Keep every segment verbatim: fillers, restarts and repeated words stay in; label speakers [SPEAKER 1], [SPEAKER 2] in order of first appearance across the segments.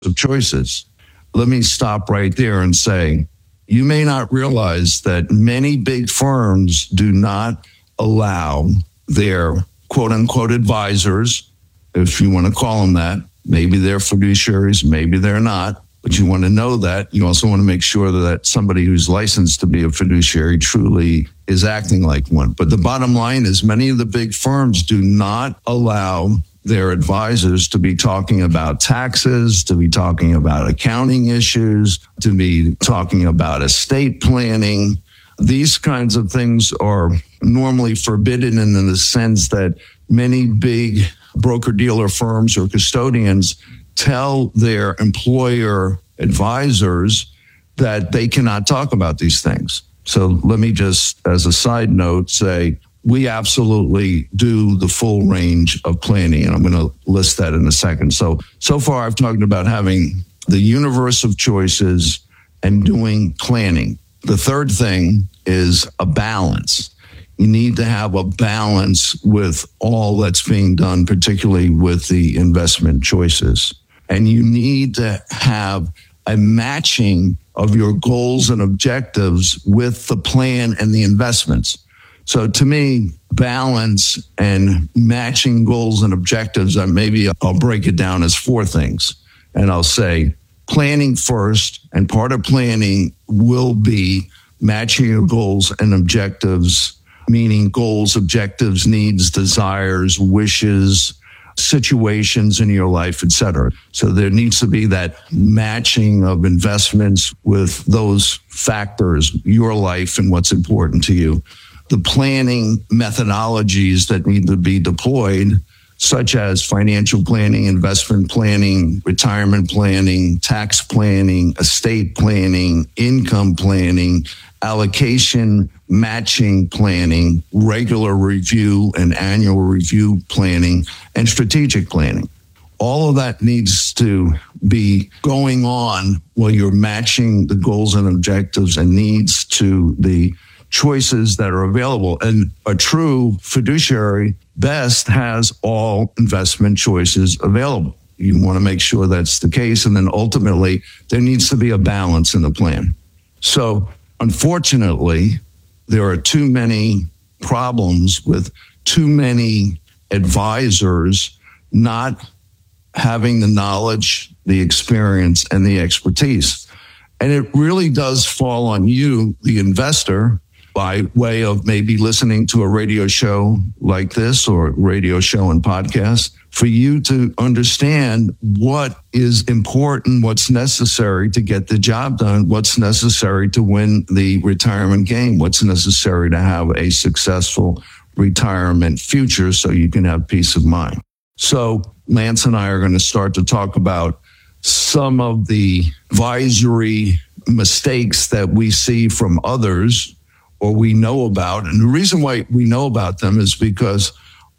[SPEAKER 1] of choices. Let me stop right there and say, you may not realize that many big firms do not allow their quote unquote advisors, if you want to call them that. Maybe they're fiduciaries, maybe they're not, but you want to know that. You also want to make sure that somebody who's licensed to be a fiduciary truly is acting like one. But the bottom line is many of the big firms do not allow their advisors to be talking about taxes, to be talking about accounting issues, to be talking about estate planning. These kinds of things are normally forbidden in the sense that many big broker-dealer firms or custodians tell their employer advisors that they cannot talk about these things. So let me just, as a side note, say we absolutely do the full range of planning, and I'm going to list that in a second. So, so far I've talked about having the universe of choices and doing planning. The third thing is a balance. You need to have a balance with all that's being done, particularly with the investment choices. And you need to have a matching of your goals and objectives with the plan and the investments. So to me, balance and matching goals and objectives, uh, maybe I'll break it down as four things. And I'll say planning first, and part of planning will be matching your goals and objectives, meaning goals, objectives, needs, desires, wishes, situations in your life, et cetera. So there needs to be that matching of investments with those factors, your life and what's important to you. The planning methodologies that need to be deployed, such as financial planning, investment planning, retirement planning, tax planning, estate planning, income planning, allocation matching planning, regular review and annual review planning, and strategic planning. All of that needs to be going on while you're matching the goals and objectives and needs to the choices that are available. And a true fiduciary best has all investment choices available. You want to make sure that's the case. And then ultimately, there needs to be a balance in the plan. So unfortunately, there are too many problems with too many advisors not having the knowledge, the experience, and the expertise. And it really does fall on you, the investor, by way of maybe listening to a radio show like this or radio show and podcast, for you to understand what is important, what's necessary to get the job done, what's necessary to win the retirement game, what's necessary to have a successful retirement future so you can have peace of mind. So Lance and I are going to start to talk about some of the advisory mistakes that we see from others or we know about. And the reason why we know about them is because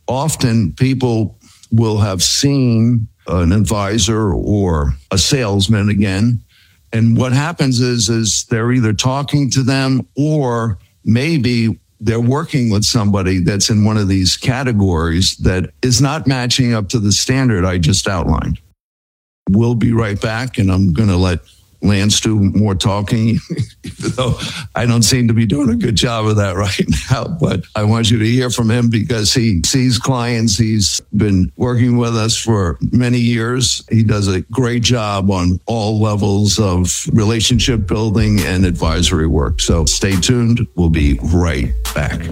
[SPEAKER 1] often people will have seen an advisor or a salesman again. And what happens is, is they're either talking to them or maybe they're working with somebody that's in one of these categories that is not matching up to the standard I just outlined. We'll be right back, and I'm going to let Lance do more talking, even though I don't seem to be doing a good job of that right now. But I want you to hear from him because he sees clients. He's been working with us for many years. He does a great job on all levels of relationship building and advisory work. So stay tuned. We'll be right back.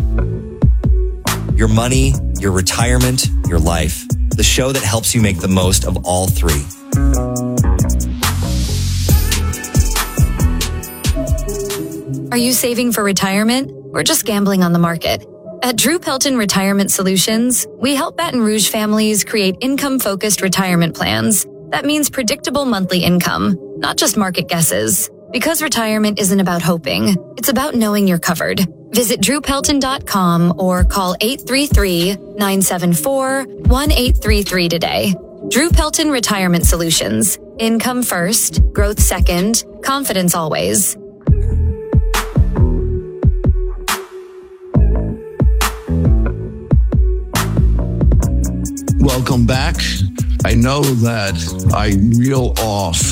[SPEAKER 2] Your money, your retirement, your life. The show that helps you make the most of all three.
[SPEAKER 3] Are you saving for retirement or just gambling on the market? At Drew Pelton Retirement Solutions, we help Baton Rouge families create income-focused retirement plans. That means predictable monthly income, not just market guesses. Because retirement isn't about hoping, it's about knowing you're covered. Visit drew pelton dot com or call eight three three, nine seven four, one eight three three today. Drew Pelton Retirement Solutions. Income first, growth second, confidence always.
[SPEAKER 1] Welcome back. I know that I reel off